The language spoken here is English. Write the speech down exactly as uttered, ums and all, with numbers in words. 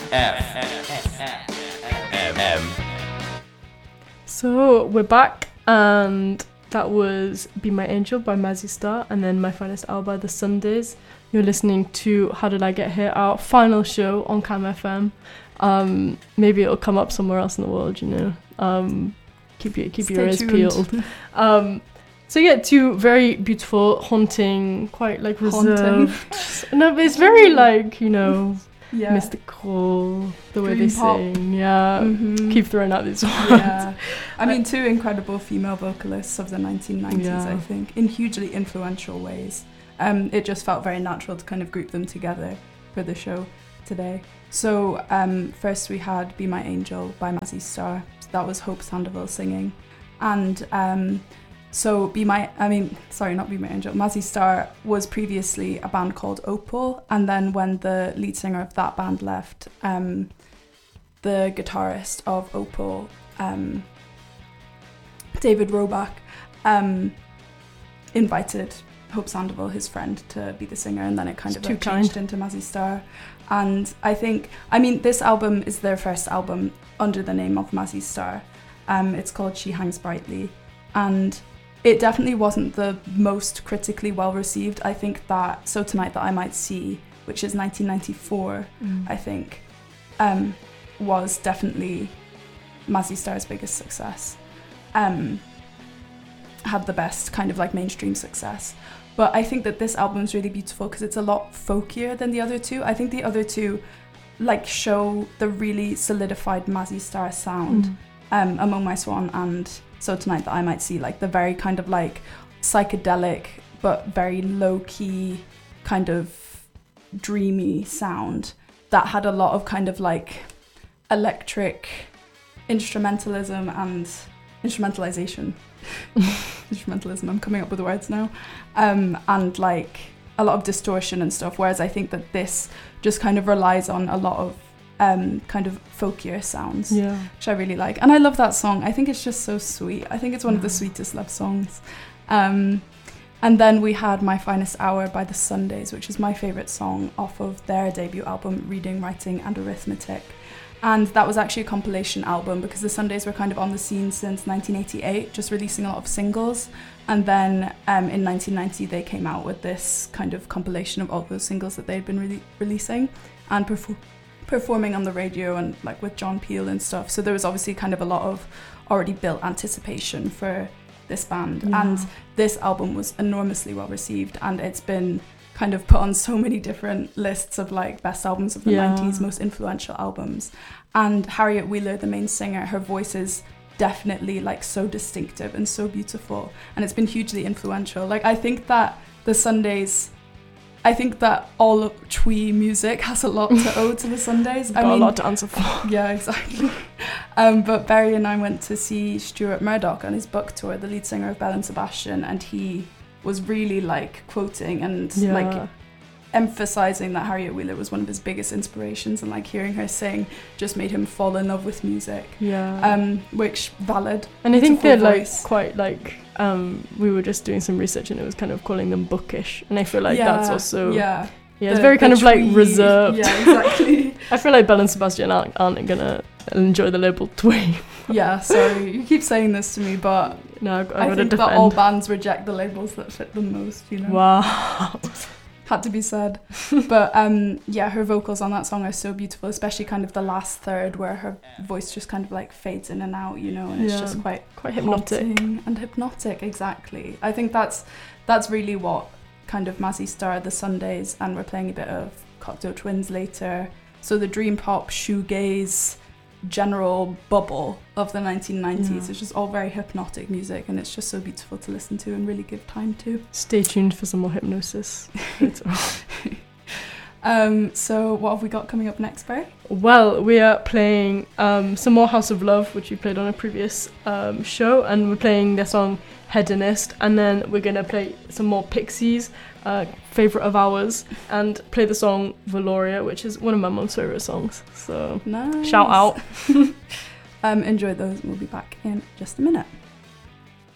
F M M. So we're back, and that was Be My Angel by Mazzy Star, and then My Finest Hour by The Sundays. You're listening to How Did I Get Here, our final show on Cam F M. Um, maybe it'll come up somewhere else in the world, you know. Um, keep your keep Stay your ears tuned. peeled. Um, so yeah, two very beautiful, haunting, quite like reserved. No, but it's very like, you know, Yeah. mystical, the way Dream they pop. sing. Yeah, Mhm. keep throwing out these words. Yeah. I mean, two incredible female vocalists of the nineteen nineties, Yeah. I think, in hugely influential ways. Um, it just felt very natural to kind of group them together for the show today. So um, first we had Be My Angel by Mazzy Star. That was Hope Sandoval singing. And um, so Be My, I mean, sorry, not Be My Angel. Mazzy Star was previously a band called Opal. And then when the lead singer of that band left, um, the guitarist of Opal, um, David Roback, um, invited Hope Sandoval, his friend, to be the singer, and then it kind It's of too like, changed kind. into Mazzy Star. And I think, I mean, this album is their first album under the name of Mazzy Star. Um, it's called She Hangs Brightly, and it definitely wasn't the most critically well received. I think that So Tonight That I Might See, which is nineteen ninety-four, Mm. I think, um, was definitely Mazzy Star's biggest success. Um, had the best kind of like mainstream success. But I think that this album is really beautiful because it's a lot folkier than the other two. I think the other two like show the really solidified Mazzy Star sound. Mm. Um, Among My Swan and So Tonight That I Might See, like the very kind of like psychedelic but very low-key kind of dreamy sound that had a lot of kind of like electric instrumentalism and instrumentalization. Instrumentalism, I'm coming up with the words now. Um, and like a lot of distortion and stuff, whereas I think that this just kind of relies on a lot of um, kind of folkier sounds, Yeah. which I really like. And I love that song. I think it's just so sweet. I think it's one of the Yeah. sweetest love songs. Um, and then we had My Finest Hour by The Sundays, which is my favourite song off of their debut album, Reading, Writing and Arithmetic. And that was actually a compilation album because the Sundays were kind of on the scene since nineteen eighty-eight, just releasing a lot of singles. And then um, in nineteen ninety, they came out with this kind of compilation of all those singles that they'd been re- releasing and perfor- performing on the radio and like with John Peel and stuff. So there was obviously kind of a lot of already built anticipation for this band. Yeah. And this album was enormously well received, and it's been kind of put on so many different lists of like best albums of the Yeah. nineties, most influential albums. And Harriet Wheeler, the main singer, her voice is definitely like so distinctive and so beautiful, and it's been hugely influential. Like I think that the Sundays, I think that all of Twee music has a lot to owe to the Sundays. Got I mean, a lot to answer for. yeah, exactly. Um, but Barry and I went to see Stuart Murdoch on his book tour, the lead singer of Belle and Sebastian, and he was really like quoting and Yeah. like emphasizing that Harriet Wheeler was one of his biggest inspirations, and like hearing her sing just made him fall in love with music. Yeah. Um, which valid. and I think beautiful they're like voice. quite like um we were just doing some research and it was kind of calling them bookish, and I feel like yeah, that's also yeah, yeah, it's the- very kind the of like twee- reserved. Yeah, exactly. I feel like Belle and Sebastian aren't, aren't gonna enjoy the label twee. Yeah, sorry, you keep saying this to me, but No, I, I I, gotta think defend. that all bands reject the labels that fit them most, you know. Wow. Had to be said. But um, yeah, her vocals on that song are so beautiful, especially kind of the last third where her voice just kind of like fades in and out, you know, and it's Yeah. just quite Quite hypnotic. haunting and hypnotic, exactly. I think that's that's really what kind of Mazzy Star, the Sundays, and we're playing a bit of Cocteau Twins later. So the dream pop, shoegaze, general bubble of the nineteen nineties. Yeah. It's just all very hypnotic music, and it's just so beautiful to listen to and really give time to. Stay tuned for some more hypnosis. Um, so what have we got coming up next, Barry? Well, we are playing um, some more House of Love, which we played on a previous um, show, and we're playing their song Hedonist, and then we're going to play some more Pixies, uh, favourite of ours, and play the song Valoria, which is one of my mum's favourite songs. So Nice. shout out. um, enjoy those, and we'll be back in just a minute.